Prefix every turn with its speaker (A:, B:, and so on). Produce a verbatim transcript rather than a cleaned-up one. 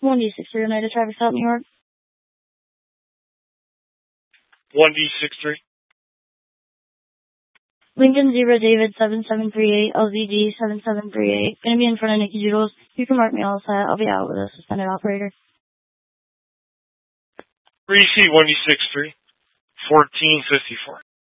A: one D six three, United Traffic Stop, New York.
B: one D six three.
A: Lincoln Zebra David seven seven three eight, L Z D seven seven three eight. Gonna be in front of Nikki Doodles. You can mark me all set. I'll be out with a suspended operator.
B: Receive one D six three. fourteen fifty-four.